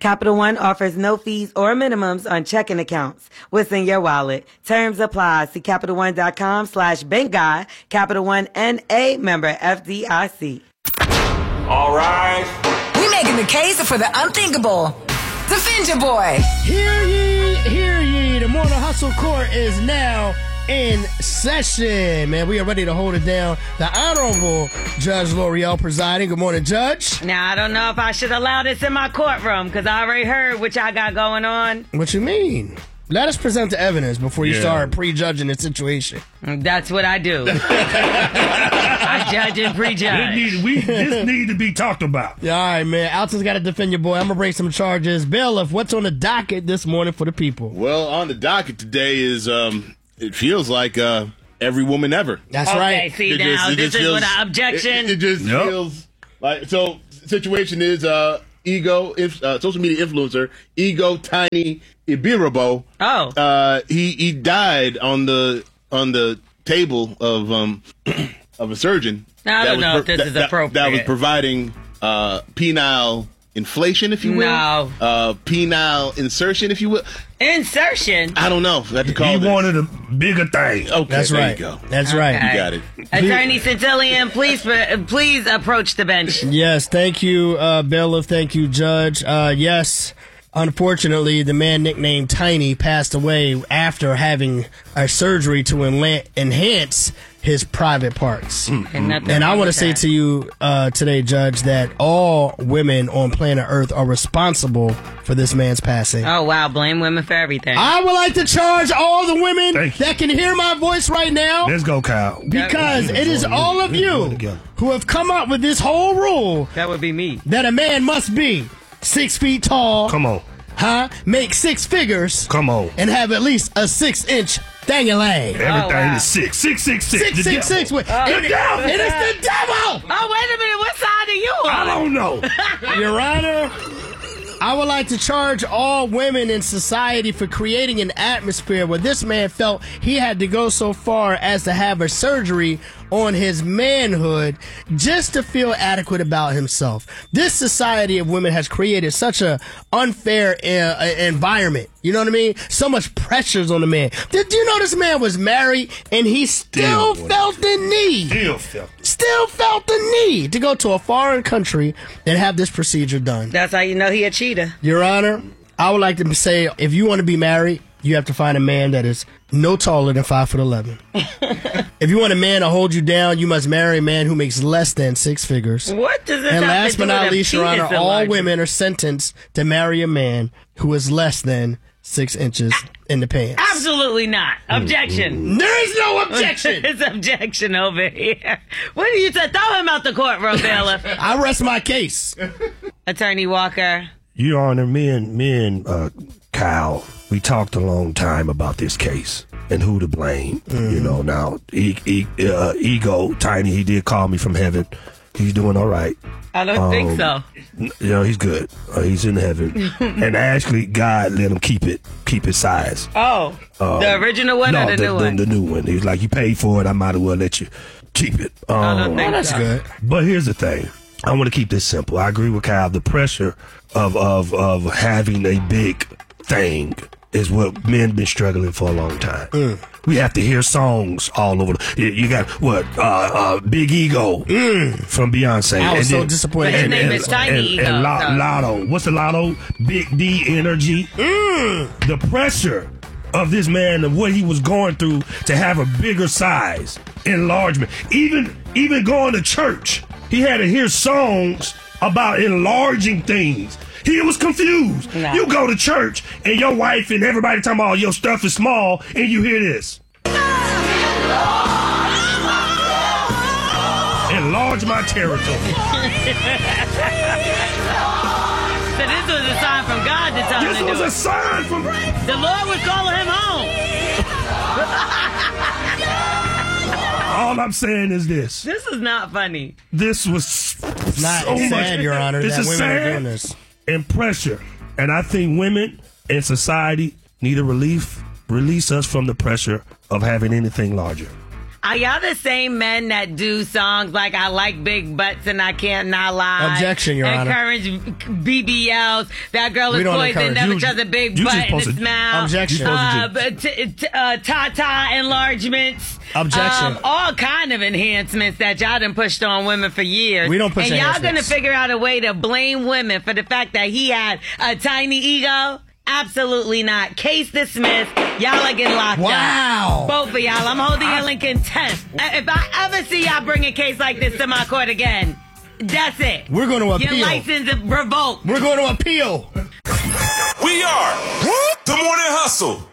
Capital One offers no fees or minimums on checking accounts. What's in your wallet? Terms apply. See CapitalOne.com/BankGuy. Capital One N.A. member FDIC. All right. We making the case for the unthinkable. Defend your boy. Hear ye, hear ye. The Morning Hustle Court is now in session. Man, we are ready to hold it down. The Honorable Judge L'Oreal presiding. Good morning, Judge. Now, I don't know if I should allow this in my courtroom because I already heard what y'all got going on. What you mean? Let us present the evidence before you start prejudging the situation. That's what I do. I judge and prejudge. This need to be talked about. Yeah, all right, man. Alton's got to defend your boy. I'm going to bring some charges. Bailiff, what's on the docket this morning for the people? Well, on the docket today is, it feels like every woman ever. That's right. Okay, see now, this is what I objection. It just feels like, so situation is social media influencer, Ego Tiny Ibirabo. Oh. He died on the table of a surgeon. Now, I don't know if this is appropriate. That was providing penile inflation, if you will. No. Penile insertion, if you will. Insertion? I don't know. He wanted a bigger thing. Okay, that's there right. You go. That's right. You got it. Attorney Centillion, please approach the bench. Yes, thank you, Bailiff. Thank you, Judge. Yes, unfortunately, the man nicknamed Tiny passed away after having a surgery to enhance his private parts. And I want to say to you today, Judge, that all women on planet Earth are responsible for this man's passing. Oh, wow. Blame women for everything. I would like to charge all the women that can hear my voice right now. Let's go, Kyle. Because it is all of you who have come up with this whole rule. That would be me. That a man must be 6 feet tall. Come on. Make 6 figures. Come on. And have at least a 6-inch dang-a-lang. Everything is 6. 666. 666. The devil. It is the devil. Oh, wait a minute. What side are you on? I don't know. Your Honor, I would like to charge all women in society for creating an atmosphere where this man felt he had to go so far as to have a surgery on his manhood just to feel adequate about himself. This society of women has created such a unfair environment. You know what I mean? So much pressures on the man. Did you know this man was married and he still felt the need? Still felt the need to go to a foreign country and have this procedure done. That's how you know he a cheater. Your Honor, I would like to say, if you want to be married, you have to find a man that is no taller than 5'11". If you want a man to hold you down, you must marry a man who makes less than 6 figures. What does this And have last to but do not with a least, Your Honor, penis all enlargement? women are sentenced to marry a man who is less than 6 inches in the pants. Absolutely not. Objection. There is no objection. It's objection over here. What do you say? Throw him out the courtroom, bailiff. I rest my case. Attorney Walker. Your Honor, me and Kyle, we talked a long time about this case and who to blame. You know, now, Ego, Tiny, he did call me from heaven. He's doing all right. I don't think so. You know, he's good. He's in heaven. And actually, God let him keep his size. Oh, the original one or the new one? The new one. He was like, you paid for it, I might as well let you keep it. I don't think That's so. good. But here's the thing. I want to keep this simple. I agree with Kyle. The pressure of having a big thing is what men been struggling for a long time. We have to hear songs all over. You got Big Ego from Beyonce. I was so disappointed. His name is Tiny Ego. And Lotto. What's the Lotto? Big D Energy. The pressure of this man and what he was going through to have a bigger size, enlargement. Even going to church, he had to hear songs about enlarging things. He was confused. No. You go to church and your wife and everybody talking about your stuff is small and you hear this. Enlarge my territory. So this was a sign from God to tell him This to was do a it. sign from... The Lord was calling him home. All I'm saying is this. This is not funny. This was It's not so it's much. sad, Your Honor, This that is women are sad doing this. and pressure. And I think women in society need a release us from the pressure of having anything larger. Are y'all the same men that do songs like I like big butts and I can't not lie? Objection, Your Honor. Encourage BBLs. That girl is poison, never trust a big butt in his mouth. Objection. Tata enlargements. Objection. All kind of enhancements that y'all done pushed on women for years. We don't push and y'all enhancements. gonna figure out a way to blame women for the fact that he had a tiny ego? Absolutely not. Case dismissed. Y'all are getting locked up. Both of y'all. I'm holding y'all in contempt. If I ever see y'all bring a case like this to my court again, that's it. We're going to appeal. Your license is revoked. We're going to appeal. We are The Morning Hustle.